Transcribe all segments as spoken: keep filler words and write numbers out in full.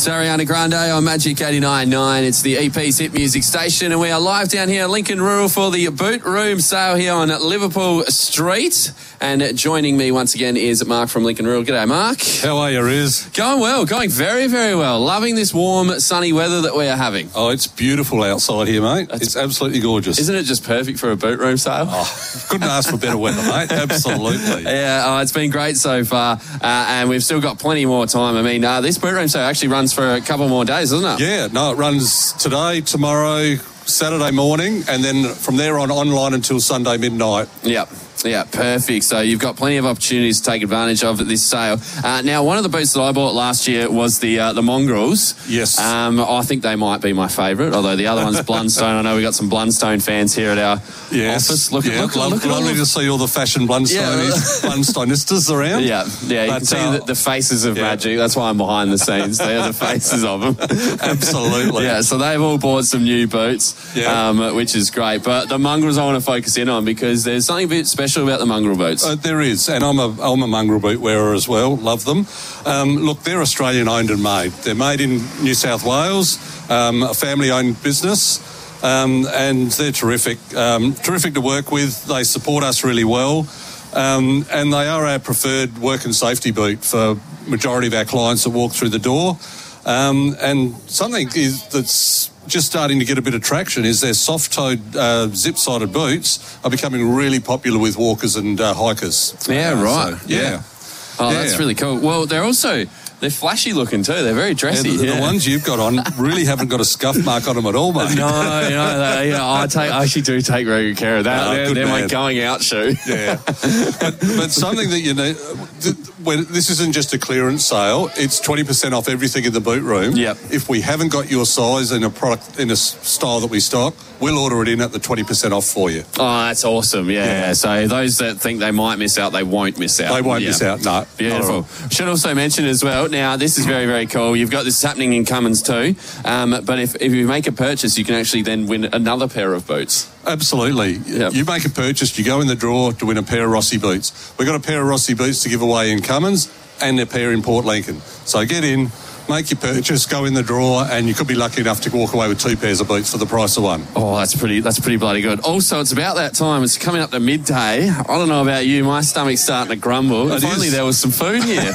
It's Ariana Grande on Magic eighty-nine point nine. It's the E P's Hit Music Station, and we are live down here at Lincoln Rural for the Boot Room sale here on Liverpool Street. And joining me once again is Mark from Lincoln Rural. G'day, Mark. How are you, Riz? Going well, going very, very well. Loving this warm, sunny weather that we are having. Oh, it's beautiful outside here, mate. That's, it's absolutely gorgeous. Isn't it just perfect for a boot room sale? Oh, couldn't ask for better weather, mate. Absolutely. Yeah, oh, it's been great so far, uh, and we've still got plenty more time. I mean, uh, this boot room sale actually runs for a couple more days, doesn't it? Yeah, no, it runs today, tomorrow, Saturday morning, and then from there on online until Sunday midnight. Yep. Yeah, perfect. So you've got plenty of opportunities to take advantage of at this sale. Uh, now, one of the boots that I bought last year was the uh, the Mongrels. Yes. Um, I think they might be my favourite, although the other one's Blundstone. I know we've got some Blundstone fans here at our yes. office. Look, yeah, look, love, look at lovely all to see all the fashion Blundstone yeah. Blundstonistas around. Yeah, yeah. You but, can see uh, the, the faces of yeah. Magic. That's why I'm behind the scenes. They're the faces of them. Absolutely. Yeah, so they've all bought some new boots, yeah. um, which is great. But the Mongrels I want to focus in on because there's something a bit special about the Mongrel boots. Uh, there is, and I'm a, I'm a mongrel boot wearer as well, love them. Um, look, they're Australian owned and made. They're made in New South Wales, um, a family owned business, um, and they're terrific. Um, terrific to work with. They support us really well, um, and they are our preferred work and safety boot for majority of our clients that walk through the door. Um, and something is that's just starting to get a bit of traction is their soft-toed, uh, zip-sided boots are becoming really popular with walkers and uh, hikers. Yeah, uh, right. So, yeah. yeah. Oh, yeah. That's really cool. Well, they're also... They're flashy looking too. They're very dressy. Yeah, the, yeah. the ones you've got on really haven't got a scuff mark on them at all, mate. No, no, they, yeah, I take. I actually do take very good care of that. Oh, they're they're my going out shoe. Yeah, but, but something that you know, th- when this isn't just a clearance sale, it's twenty percent off everything in the boot room. Yep. If we haven't got your size in a product in a style that we stock, we'll order it in at the twenty percent off for you. Oh, that's awesome. Yeah. Yeah. So those that think they might miss out, they won't miss out. They won't yeah. miss out. No. Beautiful. Should also mention as well. Now, this is very, very cool. You've got this happening in Cummins too. Um, but if, if you make a purchase, you can actually then win another pair of boots. Absolutely. Yep. You make a purchase, you go in the draw to win a pair of Rossi boots. We've got a pair of Rossi boots to give away in Cummins and a pair in Port Lincoln. So get in, make your purchase, go in the draw, and you could be lucky enough to walk away with two pairs of boots for the price of one. Oh, that's pretty That's pretty bloody good. Also, it's about that time. It's coming up to midday. I don't know about you. My stomach's starting to grumble. It if only is. there was some food here.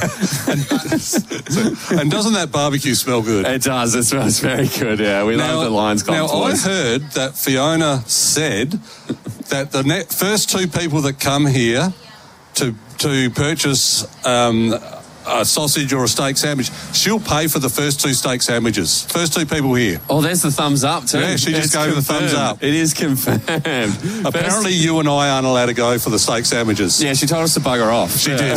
and, and doesn't that barbecue smell good? It does. It smells very good, yeah. We now, love the Lions Club Now, toys. I heard that Fiona said that the net first two people that come here to, to purchase... Um, a sausage or a steak sandwich, she'll pay for the first two steak sandwiches. First two people here. Oh, there's the thumbs up too. Yeah, she just It's gave the thumbs confirmed. up. It is confirmed. Apparently First, you and I aren't allowed to go for the steak sandwiches. yeah, she told us to bugger off. She Yeah.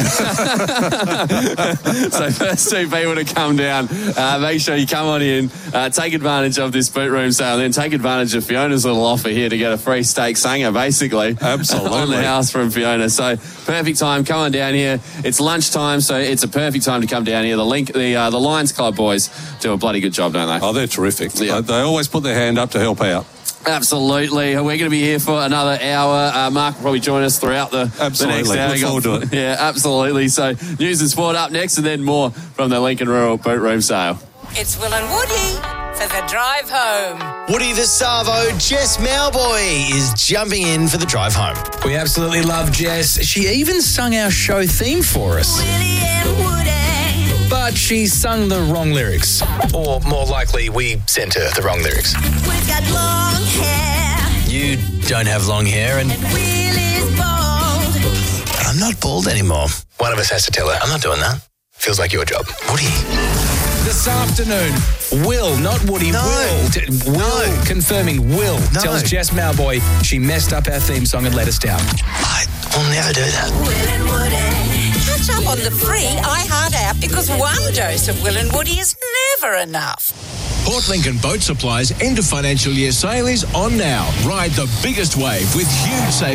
did. So first two people to come down, uh, make sure you come on in, uh, take advantage of this boot room sale, and then take advantage of Fiona's little offer here to get a free steak sanger, basically. Absolutely. On the house from Fiona. So perfect time. Come on down here. It's lunchtime, so it's a perfect time to come down here. The link, the uh, the Lions Club boys do a bloody good job, don't they? Oh, they're terrific. Yeah. They, they always put their hand up to help out. Absolutely. We're going to be here for another hour. Uh, Mark will probably join us throughout the, absolutely. the next hour. Look forward to it. Yeah, absolutely. So news and sport up next, and then more from the Lincoln Rural Boat Room Sale. It's Will and Woody for the drive home. Woody the Savo, Jess Mowboy is jumping in for the drive home. We absolutely love Jess. She even sung our show theme for us. Willie and Woody. But she sung the wrong lyrics. Or more likely, we sent her the wrong lyrics. We've got long hair. You don't have long hair and And Willie's bald. I'm not bald anymore. One of us has to tell her. I'm not doing that. Feels like your job. Woody. This afternoon, Will, not Woody, No. Will. T- Will, No. confirming Will, No. tells Jess Mowboy she messed up our theme song and let us down. I will never do that. Will and Woody. Catch up on the free iHeart app because one dose of Will and Woody is never enough. Port Lincoln Boat Supplies end of financial year sale is on now. Ride the biggest wave with huge savings.